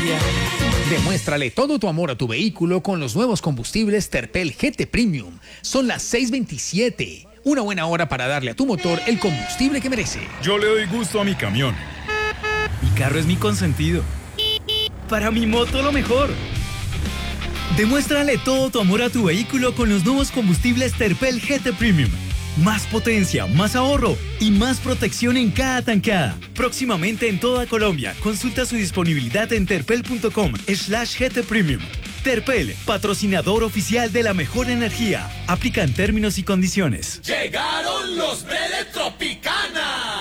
potencia. Demuéstrale todo tu amor a tu vehículo con los nuevos combustibles Terpel GT Premium. Son las 6:27. Una buena hora para darle a tu motor el combustible que merece. Yo le doy gusto a mi camión. Mi carro es mi consentido. Para mi moto lo mejor. Demuéstrale todo tu amor a tu vehículo con los nuevos combustibles Terpel GT Premium. Más potencia, más ahorro y más protección en cada tankada. Próximamente en toda Colombia. Consulta su disponibilidad en terpel.com/GT Premium. Terpel, patrocinador oficial de la mejor energía. Aplican términos y condiciones. Llegaron los de Tropicana.